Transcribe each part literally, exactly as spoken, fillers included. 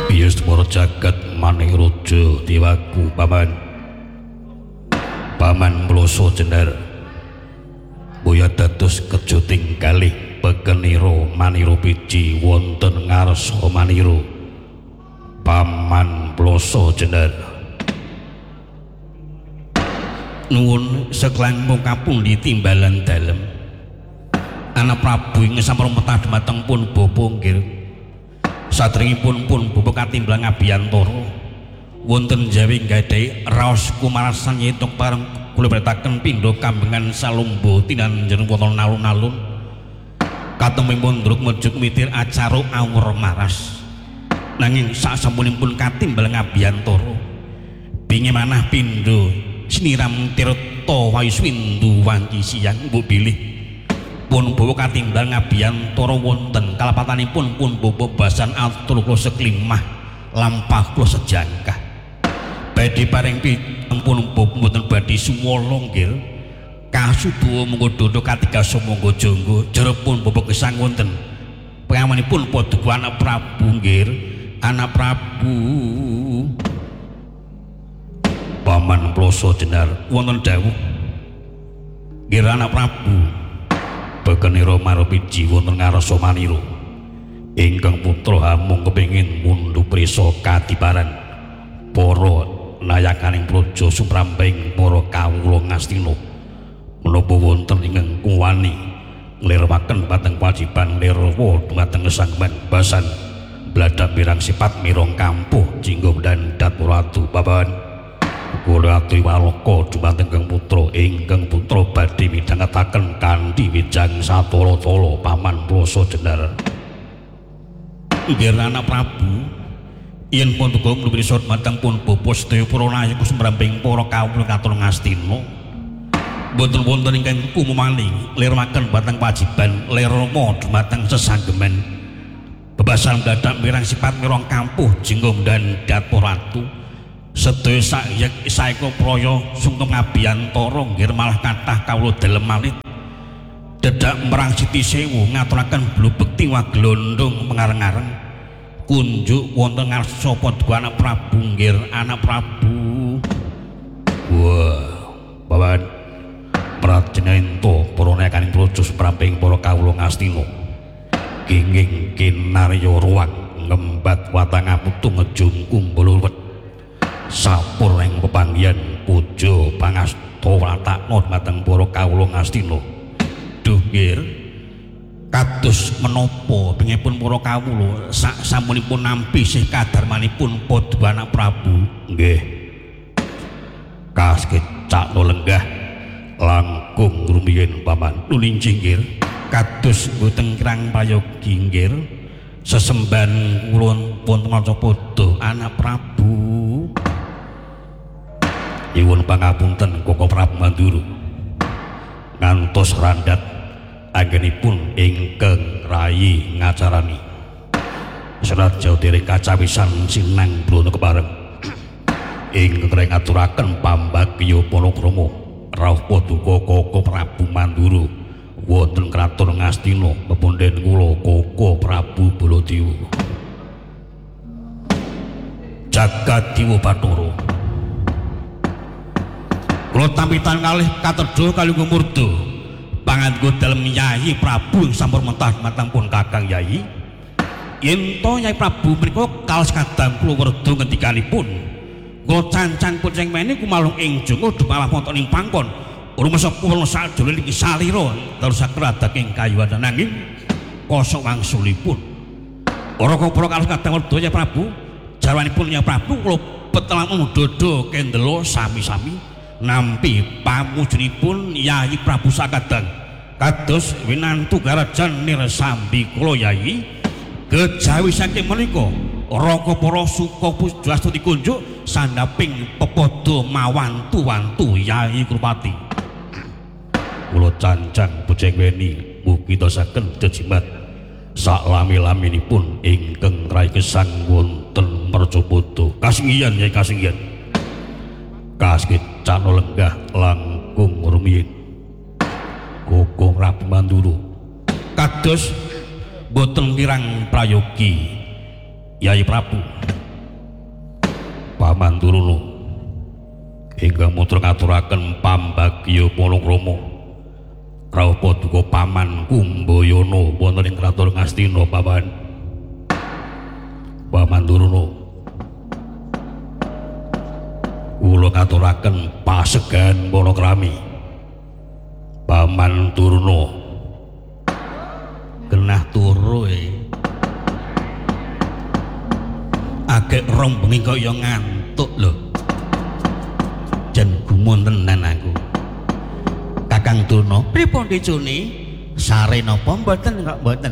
Bias para jagat maneh raja dewaku paman paman Mloso Jenar boya dados kejoting kalih pekeniro maniro biji wonten ngarsa maniro paman Mloso Jenar nuwun seklang kapung di timbalan dalem anak Prabu ing sampurna dhumateng pun bapa nggih satringipun pun bapa katimblang Abiyantara wonten Jawi gadhahi raos kumarasan yentuk pareng kula pretaken pindha kambengan salomba tinanjen wonten alun-alun katemipun ndruk mejuk mitir acara awur maras nanging sasampunipun katimblang Abiyantara bingi manah pindha siniram tirta wayuswindu wanci siang mbok bilih pun bawa katimbang Abiyantara wonten kalapatanipun pun bobo basan atur kula seklimah lampah kula sejangkah badhe paring pun bobo mboten badhe suwala nggih kasubuh monggo dodo katiga sumangga jangga jerepun bobo gesang wonten pangawanipun padha anak Prabu nggih anak Prabu paman Mloso Jenar wonten dawuh nggih anak Prabu bekeniro marupiji wonten ngarsa manira ingkang putra hamung kepengin mundu prisa kadiparan para nayakaning praja sumrambing para kawula Ngastina menapa wonten ingkang kuwani nglirawaken dhateng kewajiban nirwa dhumateng sangman basan bladak mirang sifat mirong kampuh jinggo dan datpuratu babahan kula aturi walaka dhumateng Kang putra ingkang putra badhe midhangetaken kanthi wijang satala-tala paman Mloso Jenar inggih anak Prabu yen pun tuga mripsa dhumateng pun bapa sedaya para nayak sumrambing para kawula katon Ngastina boten wonten ingkang kumumani lirawaken dhateng kewajiban lirama dhumateng sesanggeman bebasan dadak mirang sifat mirong kampuh jinggo dan datpuratu sedaya sayek saeka praya sungkem Abiyantara nggih malah kathah kawula dalem malit dedak merang Siti Sewu ngaturaken blubekti waglondong mengareng-areng kunjuk wonten ngarsa padha anak Prabu nggih anak Prabu wah bawan prajenento para nekaning praja pramping para kawula Ngastina kenging kinarya ruwang ngembat watang aputu ngejungkung buluwet sapur ing pepanggihan puja pangasta watakna dhumateng para kawula Ngastina duh nggih kados menapa pengipun para kawula sak sampunipun nampi sih kadarmanipun padha anak Prabu nggih kasket cakno lenggah langkung rumiyin paman nuling jinggir kados boten kirang prayogi nggih sesemban kula wonten maca padha anak Prabu nyuwun pangapunten Koko Prabu Manduru ngantos randhat anggenipun ingkang rayi ngacarani serat jauh dereng kacawisan sinang brono kepareng ingkang reng aturaken pambagya palakrama rawuh paduka Koko Prabu Manduru wonten kraton Ngastina pepunden kula Koko Prabu Baladewa Jagadéwa Bathara kula tampitan kalih katedha kalih ngumurda panganggo dalem Yayi Prabu ing sampun mentah matang pun Kakang Yayi yen to Yayi Prabu menika kaos kadang kula werda ngendikanipun kula cancang pun sing mene kumalung ing jenggo dhumalah wonten ing pangkon rumasa kula sadaya niki salira terus sakradaking kayuhan nanging kosok wangsulipun ora kepro kaos kadang werda Yayi Prabu jarwanipun Yayi Prabu kula petelang dodo kendelo sami-sami nampi pamujunipun Yayi Prabu sakadang kados winantu karajan nirsambi kula Yayi kejawi saking menika raka para suka pujastu dikunjuk sandaping pepodo mawantu-wantu Yayi Krupati kula cancang bojeng weni mugi dosaken jejimat sak lami-laminipun ingkang rai gesang wonten mercapada kasinggihan Yayi kasinggihan kasket cano lenggah langkung rumiyin Koko Prabu Manduru kados boten kirang prayogi Yayi Prabu Paman Durna ingkang mutra ngaturaken pambagya Palakrama rawuh paduka Paman Kumbayana wonten ing Kraton Ngastina Paman. Paman Durna kula ngaturaken pasegan palakrami. Paman Durna genah turu e agek rong bengi kaya ngantuk lho. Jan gumun tenan aku. Kakang Durna, pripun dicuni? Sare napa mboten kok mboten?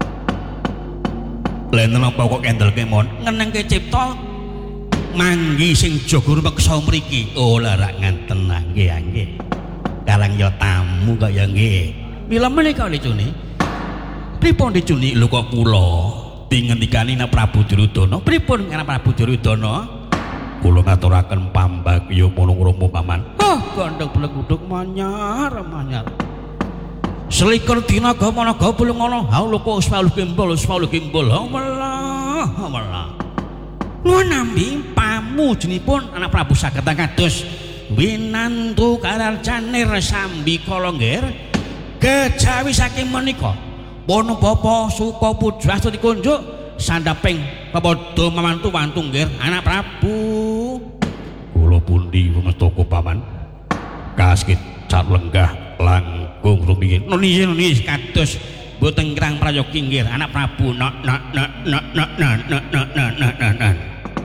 Lha napa kok kendelke mon ngenengke cipta manggi sing jaga meksa mriki. Oh lah rak ngaten nggih nggih. Karang ya tamu kaya nggih. Mila menika dicuni. Pripun dicuni lho kok kula dingendikani nang Prabu Duryudana. Pripun karo Prabu Duryudana? Kula ngaturaken pambagya Palakrama Paman. Oh, gandeng blekuduk manyar manyar. Selikur dina gamanaga bulungono haula kuswalu gimbal kuswalu gimbal hamelah hamelah. Nuwun nampi pamujinipun anak Prabu saged kados winantu kararjane Resambi Kalangger kejawi saking menika Pono Bapa Suka Pudrasta dikunjuk sandaping pepadha mamantu wantunggir anak Prabu. Kula pundi wemestaka Paman? Kasket cat lenggah langkung rumiyin. Nuni nuni kados boten kirang prayogi nggih anak Prabu. Nak nak nak nak nak nak nak nak nak nak nak.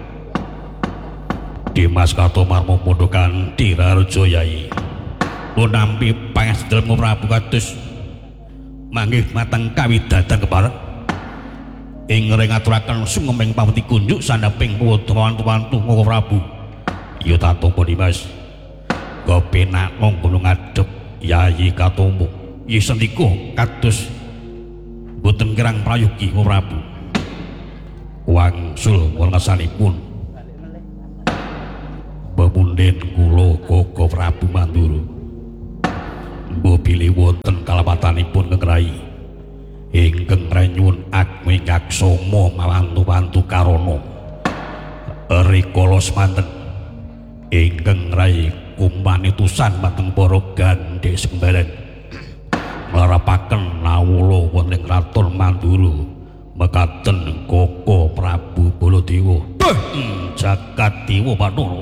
Dimas Kartomarma Pondokan Tirarjo Yai. Nuwun nampi pangasedulur Prabu kados manggih mateng kawidadan kepareng ingkang ngaturaken sumeming paweti kunjuk sandaping putra-putra Koko Prabu. Ya tatompo Dimas kepenak mong gunung adep Yayi katompo ya sendika kados boten kirang prayogi Koko Prabu. Wangsul welasanipun pepunden kula Koko Prabu Mandura mbuh bilih wonten kalapatanipun kengrai ingkang renyuwun agmi ngaksama mawantu-wantu karana rikala semanten ingkang rai kumanitusan mateng para gandhe sembarang ngarapaken nawala wonten Kraton Mandura mekaten Koko Prabu Baladewa. Hmm, jagat dewa Bathara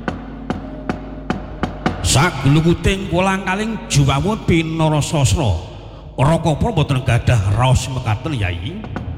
sagluguting kolang-kaling juwawut pinarasasra Rakapura boten gadah raos mekaten Yai.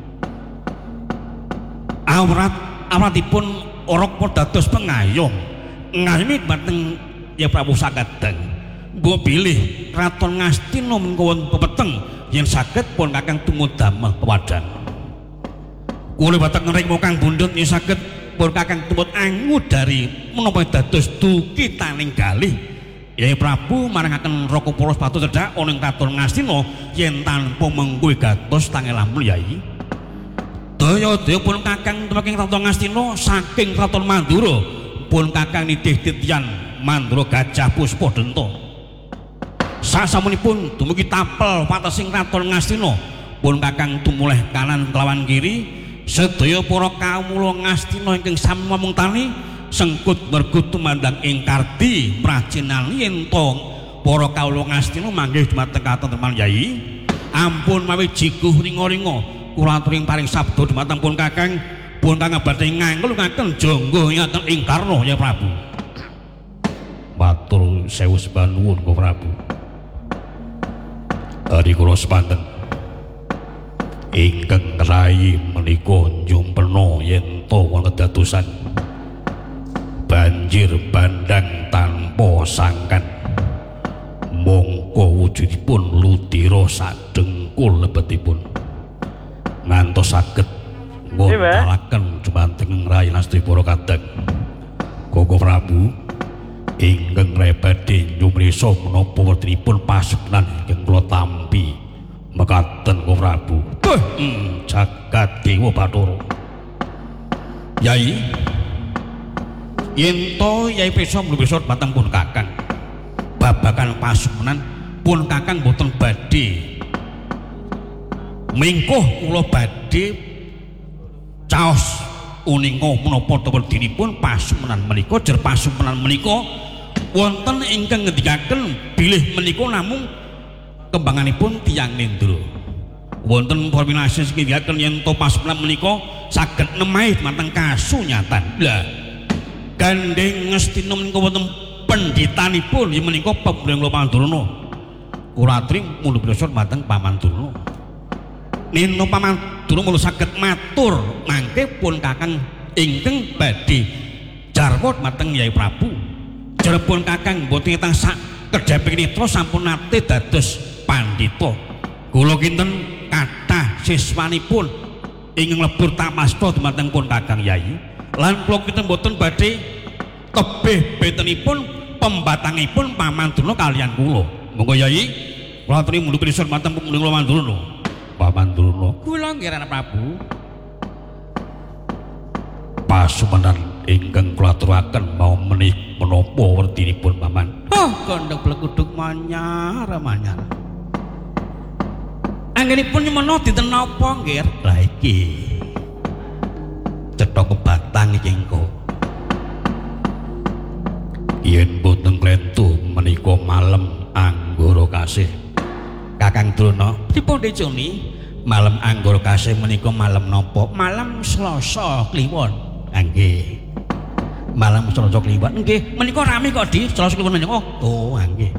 Awrat awratipun Rakapura dados pengayom ngayomi bateng ya Prabu Sakadang. Mbok bilih Kraton Ngastina menika pepeteng yen saged pun kakang tumudamel pewadan. Kula bateng ring Kang Bundut yen saged pun kakang tumut angudari menapa dados duki taning galih Yai Prabu marangaken Rakapura sepatu cedhak ana ing Kraton Ngastina yen tanpa mengkuwi gatos tangelamun Yai. Daya-daya pun kakang tumaking Kraton Ngastina saking Kraton Mandura pun kakang nitih titian Mandura Gajah Puspadenta. Sasampunipun dumugi tapel watesing Kraton Ngastina pun kakang tumulih kanan kelawan kiri sedaya para kawula Ngastina ingkang sami mamungtani sengkut mergut tumandang ing kardi pracinan yen to para kawula Ngastina manggih dumateng katenteman Yai. Ampun mawi jiguh ringa-ringa kula aturing paring sabda dumateng pun kakang pun kang badhe ngangkulaken jangga ngaten ing karna ya Prabu. Matur sewu sembah nuwun Koko Prabu. Ari kula sepanten ingkang rai menika njumpena yen to wonten kedadosan banjir bandang tanpa sangkan mongko wujudipun ludira sadengkul lebetipun ngantos saged ngontalaken dumateng Rai Nasti para kadang. Koko Prabu ingkang rebadhe nyumrisa menapa wertinipun pasunan ingkang kula tampi mekaten Koko Prabu. Hmm, jagat dewa Bathara. Yai yen to Yai Pesa mlebet batang pun kakang babakan pasumenan pun kakang boten badhe mingkuh kula badhe caos uninga menapa to wedinipun pasumenan menika jer pasumenan menika wonten ingkang ngendikaken bilih menika namung kembanganipun tiyang nendra wonten formulasi ngendikaken yen to pasumenan menika saged nemaih mateng kasunyatan lah gandeng ngestina menika wonten penditanipun yen menika Pembreng Pamandurna kula aturi mulu pirsa mateng Pamandurna nino Pamandurna mulu saged matur mangke pun kakang ingkang badhe jarwa mateng Yai Prabu jarepun kakang boten ingkang sak kedheping nitra sampun nate dados pandhita kula kinten kathah siswanipun ingkang lebur tamasta dumateng pun kakang Yai lan kula kinten boten badhe tebih betenipun pembatangipun Pamandurna kaliyan kula monggo Yai kula aturi mulu pirsa mateng Pembreng Pamandurna Pamandurna kula nggih Rana Prabu pasumenan ingkang kula aturaken mau menih menapa wertinipun Paman oh kandhang blekuduk manyar manyar anggenipun nyemana dinten napa nggih lha iki cetha kebatang iki engko yen boten klentu menika malem anggara kasih Kakang Drona dipun dicuni malam anggara kasih menika malam napa malam Selasa Kliwon nggih malam Selasa Kliwon nggih menika rame kok di Selasa Kliwon menika oh nggih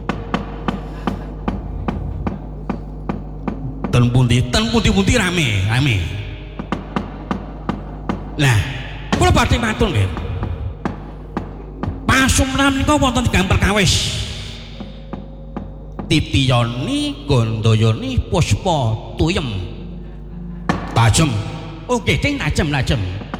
ten pundi ten pundi-pundi rame rame lah kula badhe matur nggih pasumenan menika wonten tigang perkawis Titiyoni Gondayani Puspa Tuyem tajem oke sing tajem tajem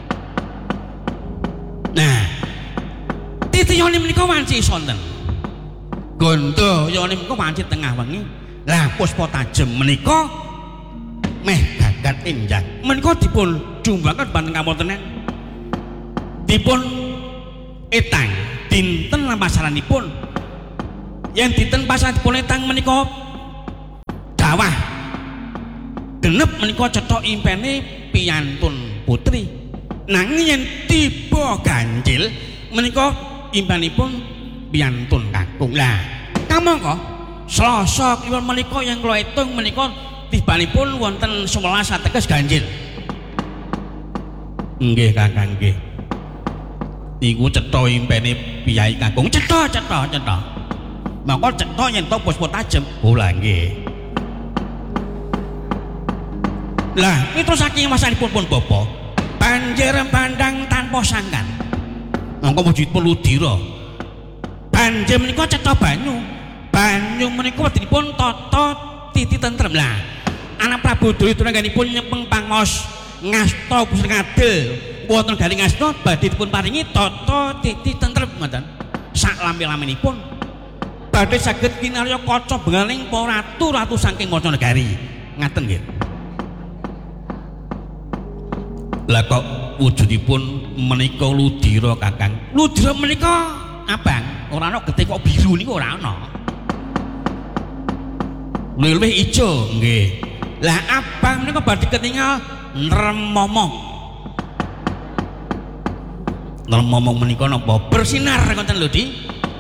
nah Titiyoni menika wanci sonten Gondayani menika wanci tengah wengi lah Puspa tajem menika meh gagat enjang menika dipun jumbaken banten kamontenan dipun etang dinten pasaranipun yang dinten pasaranipun etang menika dawah genep menika cetha impene piyantun putri nanging yen tiba ganjil menika impenipun piyantun kakung lah kamangka Selasa Kliwon menika yang kula etung menika tibanipun wonten sewelas ateges ganjil nggih kakang nggih iku cetha impene piyai kakung cetha cetha cetha maka cetha yen to Puspa tajem oh lah nggih lah itu saking masanipun pun bapa banjir bandang tanpa sangkan mongko wujudipun ludira banjir menika cetha banyu banyu menika wedinipun tata titi tentrem lah anak Prabu Duryudana ngganipun nyepeng pangos ngasta pusing adil wonten garing ngasta badhe dipun paringi tata titi tentrem ngoten sak lami-laminipun badhe saged kinarya kaca bengaling para ratu-ratu saking Macanegari ngaten nggih lah kok wujudipun menika ludira kakang ludira menika abang ora ana getih kok biru niku ora ana luwih ijo nggih lah abang menika badhe ketingal nremomong nremomong menika napa bersinar ngoten lho Di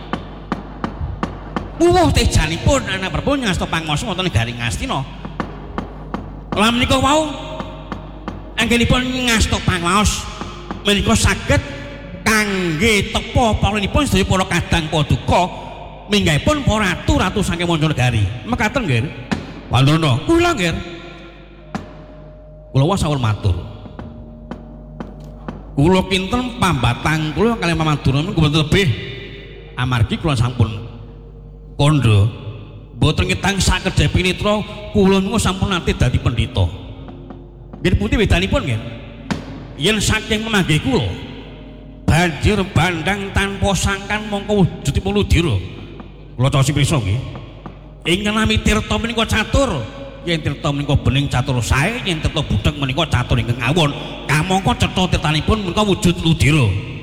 wuwuh tejanipun anak Prabu ngasta pangmasa wonten garing Ngastina lan menika wau anggenipun ngasta pangwaos menika saged kangge tepa paulinipun sedaya para kadang paduka minggahipun para ratu-ratu saking Macanegari mekaten nggih Pandana kula nggih kula sawul matur kula kinten pambatang kula kaliyan Pamandurna menika boten lebih amargi kula sampun kandha boten ngetang sakedheping nitra kula menika sampun nate dadi pendhita nggih putih bedanipun nggih yen saking memanggih kula banjir bandang tanpa sangkan mongko wujudipun ludira kula cosi pirsa nggih ingkang nami Tirta menika catur yen Tirta menika bening catur sae yen Tirta budheg menika catur ingkang awon kamangka cetha tirtanipun menika wujud ludira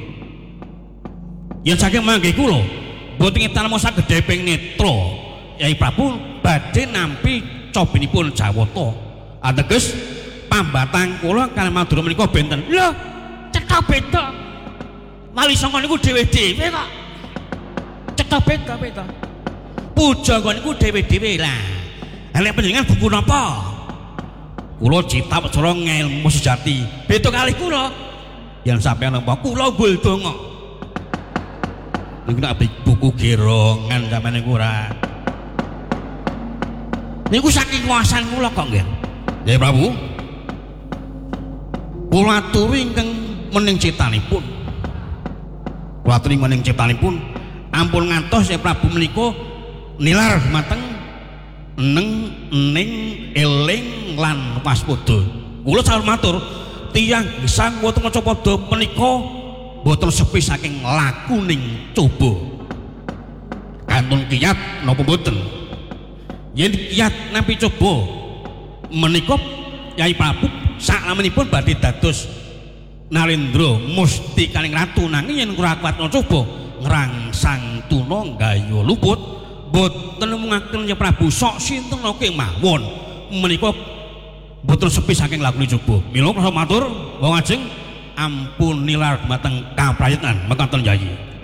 yen saking memanggih kula boten ngetan mung sagedheping netra Yai Prabu badhe nampi cobinipun Jawata ateges pambatang kula kaliyan Madura menika benten lho cetha cetha beda. Wali Songo niku dhewe-dhewe kok. Cetha beda-beda. Pujangga niku dhewe-dhewe lah. Nek panjenengan buku napa? Kula citap cara ngelmu sejati. Beda kalih kula. Yen sampeyan napa kula ngul donga. Niku nek buku gerongan sampeyan niku ora. Niku saking kuasaan kula kok nggih. Nggih Prabu. Kula aturi ingkang mening citanipun. Kula aturi mening citanipun ampun ngantos ya Prabu menika nilar mateng neng ning eling lan waspada. Kula sawetara matur tiyang gesang wonten Macapada menika boten sepi saking lakuning coba. Kantun kiyat napa boten? Yen kiyat nampi coba menika Yai Prabu saklamipun badhe dados Narendra Musti Kaling Ratu nanging yen ora kuat coba ngrangsang tuna gaya luput boten mungaken Yai Prabu sok sinten kemawon menika boten sepi saking lakune coba. Mila kula matur wong ajeng ampun nilar dumateng kaprayetan mekaten Yayi.